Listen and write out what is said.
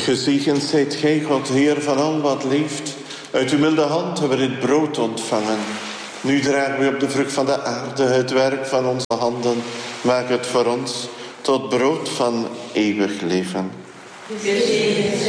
Gezegend zijt gij, God, Heer van al wat leeft. Uit uw milde hand hebben we dit brood ontvangen. Nu dragen we op de vrucht van de aarde het werk van onze handen. Maak het voor ons tot brood van eeuwig leven.